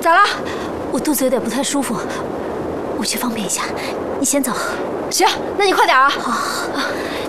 咋了？ 我肚子有点不太舒服，我去方便一下，你先走。 行，那你快点啊。 好。